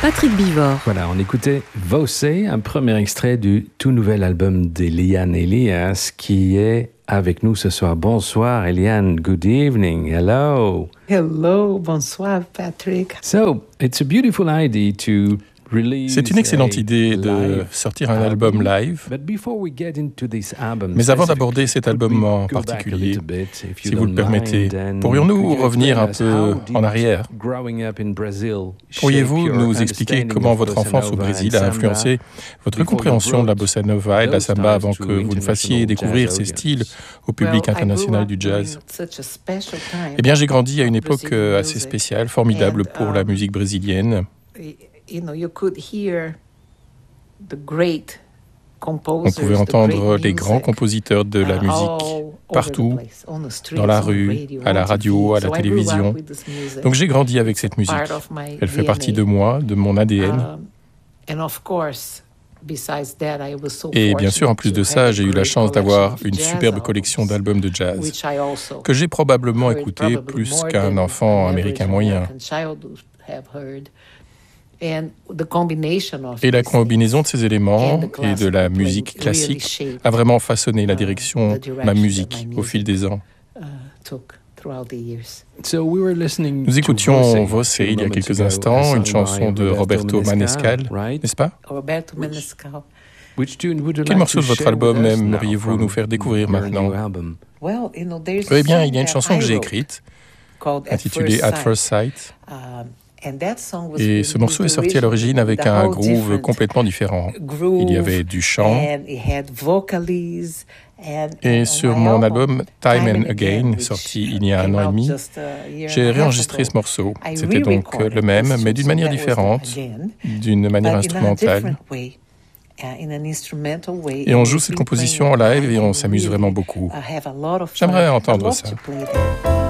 Patrick Bivort. Voilà, on écoutait Voce, un premier extrait du tout nouvel album d'Eliane Elias qui est avec nous ce soir. Bonsoir Eliane, good evening, hello. Hello, bonsoir Patrick. So, it's a beautiful idea to release. C'est une excellente idée de sortir un album live. Mais avant d'aborder cet album en particulier, si vous le permettez, pourrions-nous revenir un peu en arrière? Pourriez-vous nous expliquer comment votre enfance au Brésil a influencé votre compréhension de la bossa nova et de la samba avant que vous ne fassiez découvrir ces styles au public international du jazz? Eh bien, j'ai grandi à une époque assez spéciale, formidable pour la musique brésilienne. On pouvait entendre les grands compositeurs de la musique partout, dans la rue, à la radio, à la télévision. Donc j'ai grandi avec cette musique. Elle fait partie de moi, de mon ADN. Et bien sûr, en plus de ça, j'ai eu la chance d'avoir une superbe collection d'albums de jazz que j'ai probablement écouté plus qu'un enfant américain moyen. Et la combinaison de ces éléments et de la musique classique a vraiment façonné la direction de ma musique au fil des ans. Nous écoutions Voce il y a quelques instants, une chanson de Roberto Manescal, n'est-ce pas? Quel morceau de votre album aimeriez-vous nous faire découvrir maintenant? Eh bien, il y a une chanson que j'ai écrite, intitulée At First Sight. Et ce morceau est sorti à l'origine avec un groove complètement différent. Il y avait du chant. Et sur mon album Time and Again, sorti il y a 1 an et demi, j'ai réenregistré ce morceau. C'était donc le même, mais d'une manière différente, d'une manière instrumentale. Et on joue cette composition en live et on s'amuse vraiment beaucoup. J'aimerais entendre ça.